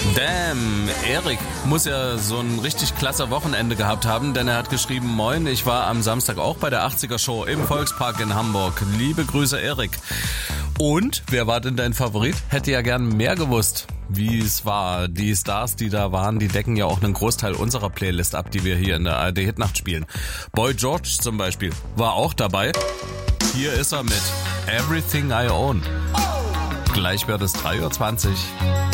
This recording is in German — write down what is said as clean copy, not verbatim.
Damn, Erik muss ja so ein richtig klasse Wochenende gehabt haben, denn er hat geschrieben, moin, ich war am Samstag auch bei der 80er Show im Volkspark in Hamburg. Liebe Grüße, Erik. Und, wer war denn dein Favorit? Hätte ja gern mehr gewusst, wie es war. Die Stars, die da waren, die decken ja auch einen Großteil unserer Playlist ab, die wir hier in der ARD Hitnacht spielen. Boy George zum Beispiel war auch dabei. Hier ist er mit Everything I Own. Gleich wird es 3:20 Uhr.